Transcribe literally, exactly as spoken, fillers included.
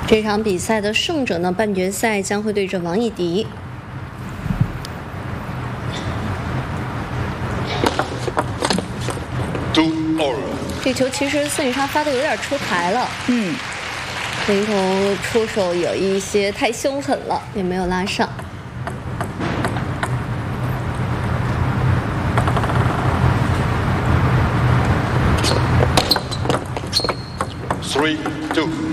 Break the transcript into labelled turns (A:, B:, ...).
A: 这场比赛的胜者呢，半决赛将会对阵王艺迪。这球其实孙颖莎发的有点出台了，
B: 嗯，
A: 林彤出手有一些太凶狠了，也没有拉上。
C: Three, two.